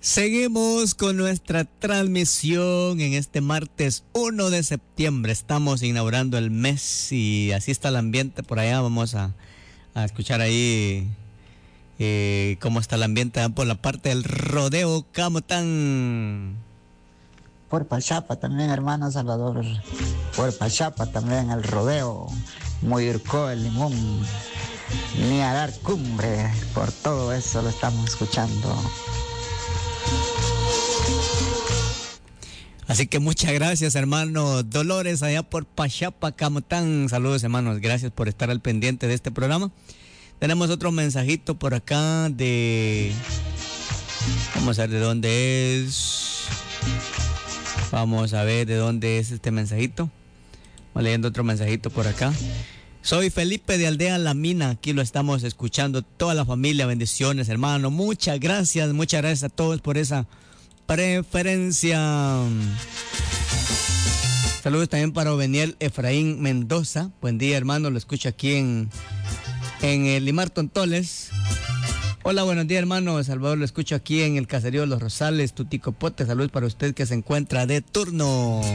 Seguimos con nuestra transmisión en este martes 1 de septiembre. Estamos inaugurando el mes y así está el ambiente por allá. Vamos a escuchar ahí cómo está el ambiente por la parte del rodeo Camotán. Por Pachapa también, hermano Salvador. Por Pachapa también el rodeo. Muyurcó, el Limón, Niagar Cumbre. Por todo eso lo estamos escuchando. Así que muchas gracias, hermano Dolores, allá por Pachapa, Camotán. Saludos, hermanos. Gracias por estar al pendiente de este programa. Tenemos otro mensajito por acá de... Vamos a ver de dónde es. Vamos a ver de dónde es este mensajito. Voy leyendo otro mensajito por acá. Soy Felipe de Aldea La Mina. Aquí lo estamos escuchando. Toda la familia, bendiciones, hermano. Muchas gracias a todos por esa preferencia. Saludos también para Oveniel Efraín Mendoza. Buen día, hermano. Lo escucho aquí en el Limar Tontoles. Hola, buenos días, hermano Salvador. Lo escucho aquí en el caserío de Los Rosales, Tuticopote. Saludos para usted que se encuentra de turno.